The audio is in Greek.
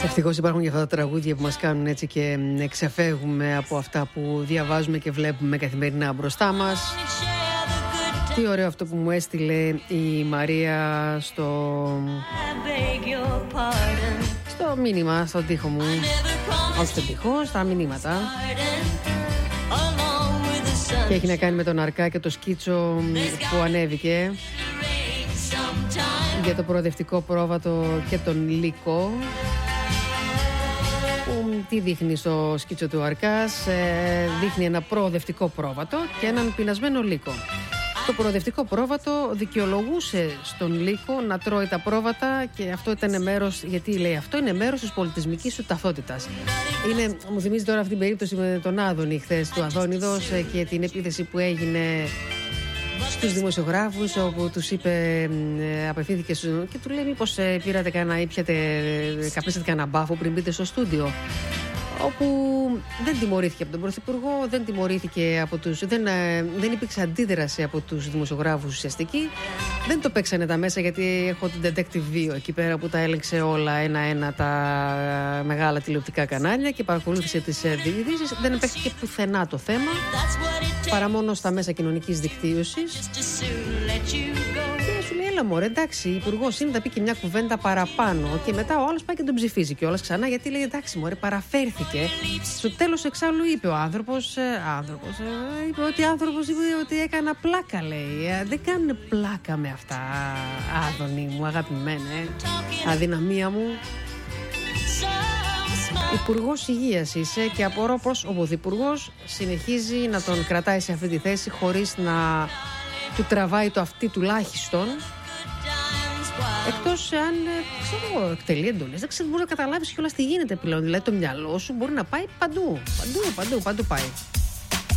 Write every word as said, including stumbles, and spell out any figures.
Ευτυχώς υπάρχουν και αυτά τα τραγούδια που μας κάνουν έτσι και ξεφεύγουμε από αυτά που διαβάζουμε και βλέπουμε καθημερινά μπροστά μας. Τι ωραίο αυτό που μου έστειλε η Μαρία στο, στο μήνυμα, στον τοίχο μου. Όχι στον τοίχο, στα μηνύματα. Και έχει να κάνει με τον Αρκά και το σκίτσο που ανέβηκε για το προοδευτικό πρόβατο και τον Λύκο. Που τι δείχνει στο σκίτσο του Αρκάς? Ε, δείχνει ένα προοδευτικό πρόβατο και έναν πεινασμένο Λύκο. Το προοδευτικό πρόβατο δικαιολογούσε στον Λύκο να τρώει τα πρόβατα και αυτό ήταν μέρος, γιατί λέει αυτό είναι μέρος της πολιτισμικής σου ταυτότητας. Είναι, μου θυμίζει τώρα αυτή την περίπτωση με τον Άδωνη χθες του Αδόνιδος και την επίθεση που έγινε στους δημοσιογράφους, όπου τους είπε, ε, απευθύνθηκε στους, και του λέει μήπως ε, πήρατε κανένα ή πιάτε, καπνίσατε κανένα μπάφο πριν μπείτε στο στούντιο. Όπου δεν τιμωρήθηκε από τον Πρωθυπουργό, δεν τιμωρήθηκε από τους, δεν, ε, δεν υπήρξε αντίδραση από τους δημοσιογράφους ουσιαστική. Δεν το παίξανε τα μέσα, γιατί έχω την Detective δύο εκεί πέρα που τα έλεγξε όλα ένα-ένα τα μεγάλα τηλεοπτικά κανάλια και παρακολούθησε τις ε, διειδήσεις. Δεν παίχθηκε πουθενά το θέμα, παρά μόνο στα μέσα κοινωνικής δικτύωσης. Και σου λέει, έλα μωρέ, εντάξει, η υπουργός είναι, θα πει και μια κουβέντα παραπάνω. Και μετά ο άλλος πάει και τον ψηφίζει κιόλας ξανά, γιατί λέει, εντάξει μωρέ, παραφέρθηκε. Στο τέλος εξάλλου είπε ο άνθρωπος, ε, άνθρωπος ε, είπε ότι άνθρωπος είπε ότι έκανα πλάκα, λέει. Ε, δεν κάνουν πλάκα με αυτά, Άδωνη μου, αγαπημένε, αδυναμία μου. Υπουργός Υγείας είσαι και απορώ πως ο Πρωθυπουργός συνεχίζει να τον κρατάει σε αυτή τη θέση χωρίς να του τραβάει το αυτί τουλάχιστον. Εκτός αν, ξέρω, εκτελεί εντολές. Δεν ξέρω, μπορεί να καταλάβεις κιόλας τι γίνεται πλέον. Δηλαδή το μυαλό σου μπορεί να πάει παντού. Παντού, παντού, παντού πάει.